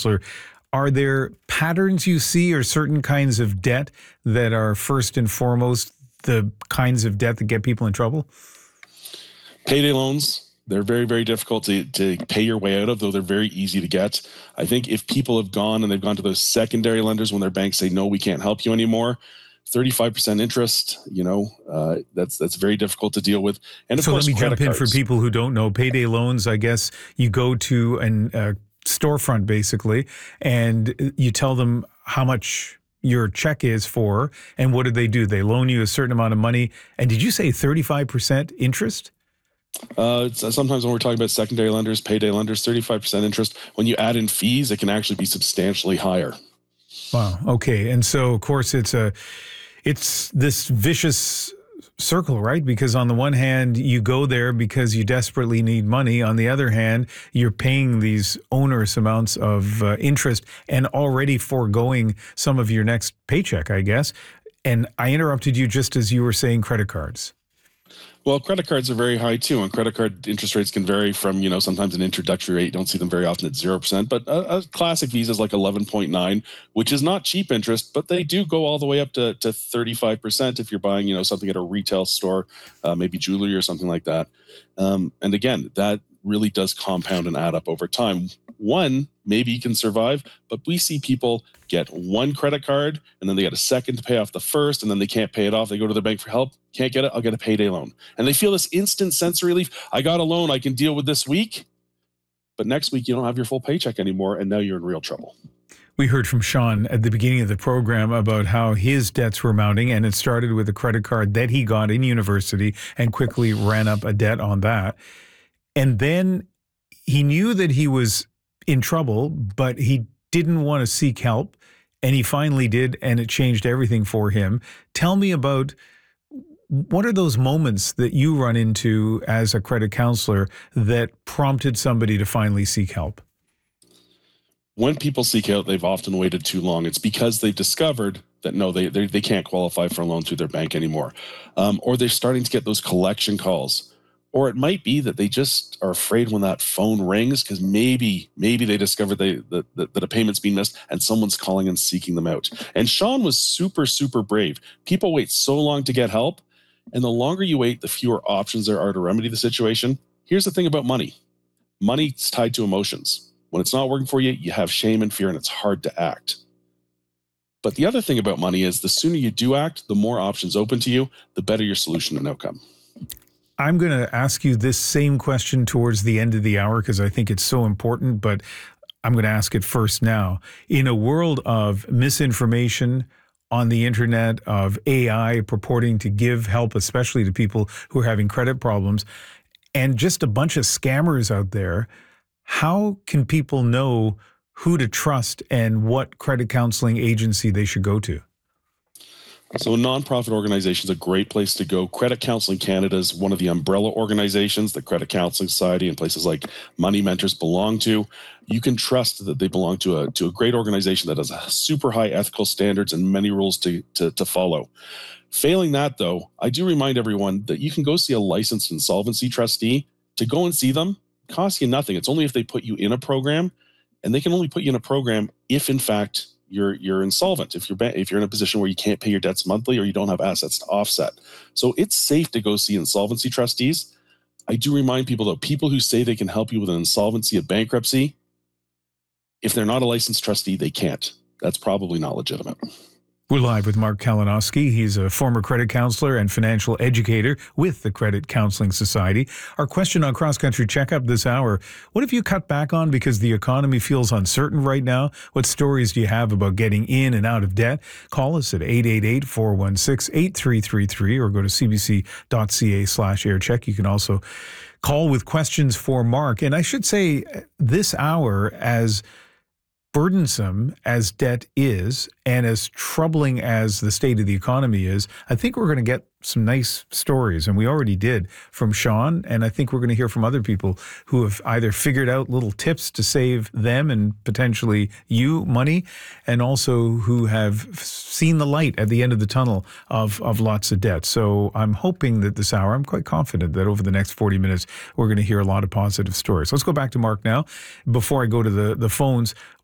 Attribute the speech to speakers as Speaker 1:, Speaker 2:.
Speaker 1: counselor. Are there patterns you see or certain kinds of debt that are first and foremost the kinds of debt that get people in trouble?
Speaker 2: Payday loans, they're very, very difficult to pay your way out of, though they're very easy to get. I think if people have gone and they've gone to those secondary lenders when their banks say, no, we can't help you anymore, 35% interest, that's very difficult to deal with. And of course,
Speaker 1: let me jump in
Speaker 2: cards.
Speaker 1: For people who don't know. Payday loans, I guess you go to a storefront basically, and you tell them how much your check is for, and what do? They loan you a certain amount of money. And did you say 35% interest?
Speaker 2: Sometimes when we're talking about secondary lenders, payday lenders, 35% interest. When you add in fees, it can actually be substantially higher.
Speaker 1: Wow. Okay. And so, of course, it's this vicious circle, right? Because on the one hand, you go there because you desperately need money. On the other hand, you're paying these onerous amounts of interest and already foregoing some of your next paycheck, I guess. And I interrupted you just as you were saying credit cards.
Speaker 2: Well, credit cards are very high too, and credit card interest rates can vary from, sometimes an introductory rate. You don't see them very often at 0%, but a classic Visa is like 11.9, which is not cheap interest, but they do go all the way up to 35% if you're buying, something at a retail store, maybe jewelry or something like that. And again, that really does compound and add up over time. One, maybe you can survive, but we see people get one credit card and then they get a second to pay off the first, and then they can't pay it off. They go to their bank for help. Can't get it. I'll get a payday loan. And they feel this instant sense of relief. I got a loan I can deal with this week, but next week you don't have your full paycheck anymore, and now you're in real trouble.
Speaker 1: We heard from Sean at the beginning of the program about how his debts were mounting, and it started with a credit card that he got in university and quickly ran up a debt on that. And then he knew that he was in trouble, but he didn't want to seek help, and he finally did, and it changed everything for him. Tell me about, what are those moments that you run into as a credit counselor that prompted somebody to finally seek help?
Speaker 2: When people seek out, they've often waited too long. It's because they've discovered that, no, they can't qualify for a loan through their bank anymore. Or they're starting to get those collection calls. Or it might be that they just are afraid when that phone rings because maybe they discovered that a payment's been missed and someone's calling and seeking them out. And Sean was super, super brave. People wait so long to get help, and the longer you wait, the fewer options there are to remedy the situation. Here's the thing about money. Money's tied to emotions. When it's not working for you, you have shame and fear, and it's hard to act. But the other thing about money is the sooner you do act, the more options open to you, the better your solution and outcome.
Speaker 1: I'm going to ask you this same question towards the end of the hour because I think it's so important, but I'm going to ask it first now. In a world of misinformation on the internet, of AI purporting to give help, especially to people who are having credit problems, and just a bunch of scammers out there, how can people know who to trust and what credit counseling agency they should go to?
Speaker 2: So a nonprofit organization is a great place to go. Credit Counseling Canada is one of the umbrella organizations that Credit Counseling Society and places like Money Mentors belong to. You can trust that they belong to a great organization that has a super high ethical standards and many rules to follow. Failing that, though, I do remind everyone that you can go see a licensed insolvency trustee. To go and see them costs you nothing. It's only if they put you in a program, and they can only put you in a program if, in fact, you're insolvent, if you're in a position where you can't pay your debts monthly or you don't have assets to offset. So it's safe to go see insolvency trustees. I do remind people, though, people who say they can help you with an insolvency of bankruptcy, if they're not a licensed trustee, they can't. That's probably not legitimate.
Speaker 1: We're live with Mark Kalinowski. He's a former credit counselor and financial educator with the Credit Counseling Society. Our question on Cross Country Checkup this hour: what have you cut back on because the economy feels uncertain right now? What stories do you have about getting in and out of debt? Call us at 888-416-8333 or go to cbc.ca/aircheck. You can also call with questions for Mark. And I should say, this hour, as burdensome as debt is and as troubling as the state of the economy is, I think we're going to get some nice stories, and we already did from Sean, and I think we're going to hear from other people who have either figured out little tips to save them and potentially you money, and also who have seen the light at the end of the tunnel of lots of debt. So I'm hoping that this hour, I'm quite confident that over the next 40 minutes, we're going to hear a lot of positive stories. Let's go back to Mark now. Before I go to the phones,